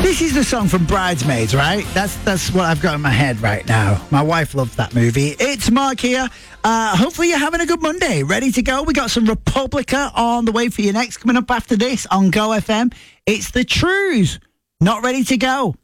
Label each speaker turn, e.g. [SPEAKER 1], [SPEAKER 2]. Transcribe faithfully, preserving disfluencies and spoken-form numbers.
[SPEAKER 1] This is the song from Bridesmaids, right? That's that's what I've got in my head right now. My wife loves that movie. It's Mark here. Uh, hopefully you're having a good Monday. Ready to go? We got some Republica on the way for you next. Coming up after this on Go F M, it's the Trues. Not ready to go.